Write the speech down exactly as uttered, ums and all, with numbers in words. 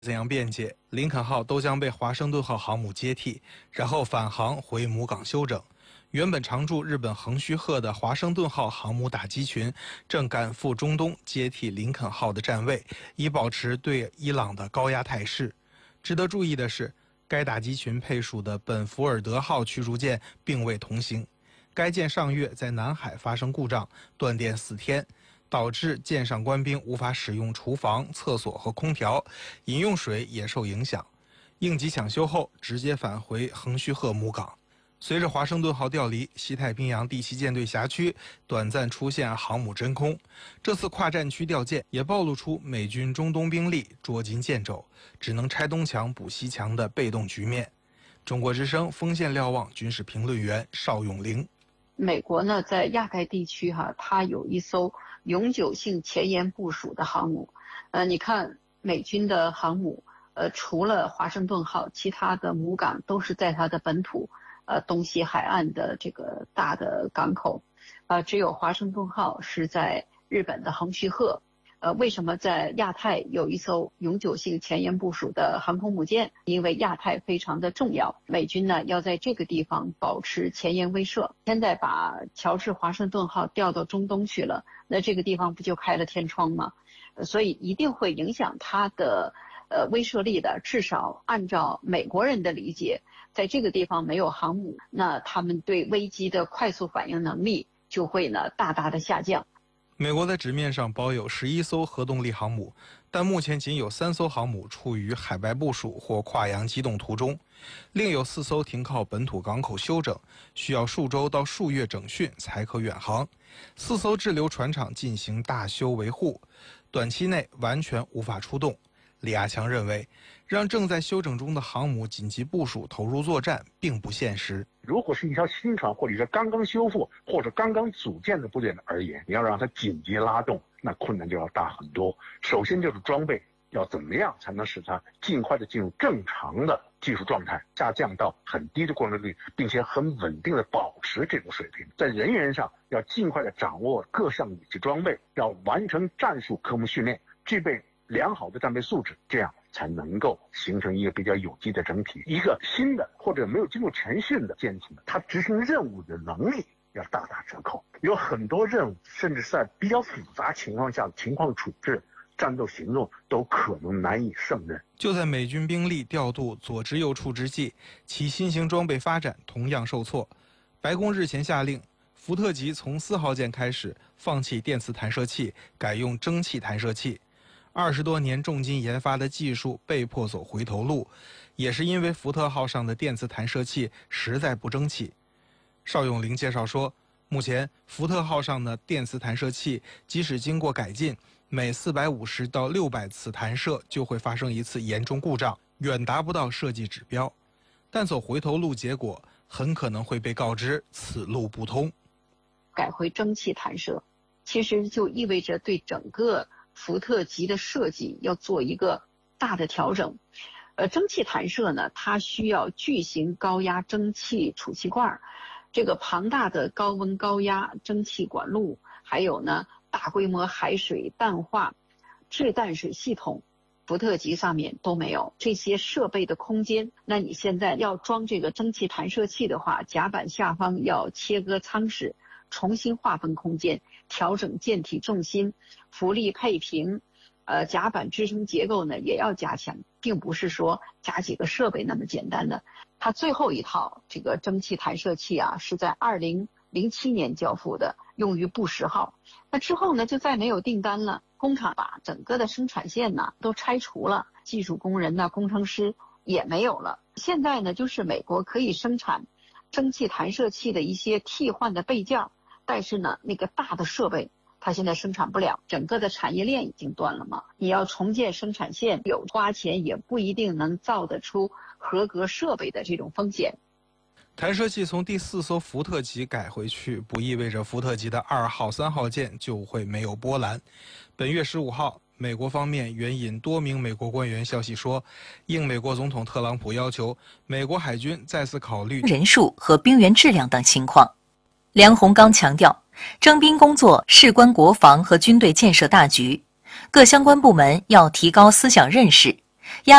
怎样辩解，林肯号都将被华盛顿号航母接替，然后返航回母港休整。原本常驻日本横须贺的华盛顿号航母打击群正赶赴中东接替林肯号的站位，以保持对伊朗的高压态势。值得注意的是，该打击群配属的本福尔德号驱逐舰并未同行。该舰上月在南海发生故障，断电四天。导致舰上官兵无法使用厨房、厕所和空调，饮用水也受影响。应急抢修后，直接返回横须贺母港。随着华盛顿号调离，西太平洋第七舰队辖区短暂出现航母真空。这次跨战区调舰也暴露出美军中东兵力捉襟见肘，只能拆东墙补西墙的被动局面。中国之声锋线瞭望军事评论员邵永玲。 美国呢，在亚太地区哈，它有一艘永久性前沿部署的航母。呃，你看美军的航母，呃，除了华盛顿号，其他的母港都是在它的本土，呃，东西海岸的这个大的港口。呃，只有华盛顿号是在日本的横须贺。呃，为什么在亚太有一艘永久性前沿部署的航空母舰？因为亚太非常的重要，美军呢要在这个地方保持前沿威慑。现在把乔治华盛顿号调到中东去了，那这个地方不就开了天窗吗？呃、所以一定会影响它的呃威慑力的。至少按照美国人的理解，在这个地方没有航母，那他们对危机的快速反应能力就会呢大大的下降。 美国在纸面上保有十一艘核动力航母，但目前仅有三艘航母处于海外部署或跨洋机动途中，另有四艘停靠本土港口休整，需要数周到数月整训才可远航。四艘滞留船厂进行大修维护，短期内完全无法出动。李亚强认为，让正在休整中的航母紧急部署投入作战并不现实。 如果是一条新船或者是刚刚修复或者刚刚组建的部队而言，你要让它紧急拉动，那困难就要大很多。首先就是装备要怎么样才能使它尽快的进入正常的技术状态，下降到很低的过程率，并且很稳定的保持这种水平。在人员上要尽快的掌握各项武器装备，要完成战术科目训练，具备良好的战备素质，这样才能够形成一个比较有机的整体。一个新的或者没有经过全训的舰艇，它执行任务的能力要大打折扣。有很多任务，甚至是在比较复杂情况下的情况处置、战斗行动都可能难以胜任。 就在美军兵力调度左支右绌之际，其新型装备发展同样受挫。白宫日前下令，福特级从四号舰开始放弃电磁弹射器，改用蒸汽弹射器。二十多年重金研发的技术被迫走回头路，也是因为福特号上的电磁弹射器实在不争气。邵永玲介绍说，目前福特号上的电磁弹射器即使经过改进，每四百五十到六百次弹射就会发生一次严重故障，远达不到设计指标。但走回头路，结果很可能会被告知此路不通。 改回蒸汽弹射，其实就意味着对整个福特级的设计要做一个大的调整。呃，蒸汽弹射呢，它需要巨型高压蒸汽储气罐，这个庞大的高温高压蒸汽管路，还有呢大规模海水淡化制淡水系统，福特级上面都没有这些设备的空间。那你现在要装这个蒸汽弹射器的话，甲板下方要切割舱室，重新划分空间，调整舰体重心，浮力配平，呃，甲板支撑结构呢也要加强，并不是说加几个设备那么简单的。它最后一套这个蒸汽弹射器啊，是在二零零七年交付的，用于布什号。那之后呢，就再没有订单了。工厂把整个的生产线呢都拆除了，技术工人呢、工程师也没有了。现在呢，就是美国可以生产蒸汽弹射器的一些替换的备件，但是呢，那个大的设备它现在生产不了，整个的产业链已经断了嘛。你要重建生产线，有花钱也不一定能造得出合格设备的这种风险。 弹射器从第四艘福特级改回去，不意味着福特级的二号、三号舰就会没有波澜。本月十五号，美国方面援引多名美国官员消息说，应美国总统特朗普要求，美国海军再次考虑人数和兵员质量等情况。梁鸿刚强调，征兵工作事关国防和军队建设大局，各相关部门要提高思想认识， 压